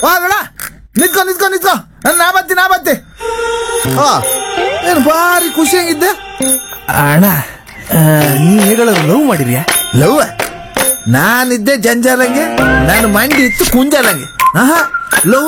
ಹೋಗಣ. ನಿತ್ಕೊ ನಿತ್ಕೊ ನಿತ್ಕೊ. ನಾ ಬತ್ತಿ. ಏನು ಭಾರಿ ಖುಷಿಯಾಗಿದ್ದೆ ಅಣ್ಣ. ನೀವ್ ಹೇಳೋರು ಲವ್ ಮಾಡಿದ್ಯಾ? ಲವ್ ನಾನಿದ್ದೆ ಜಂಜಾಲಂಗೆ, ನಾನು ಮಂಡಿ ಇತ್ತು ಕುಂಜಾಲಂಗೆ. ಲವ್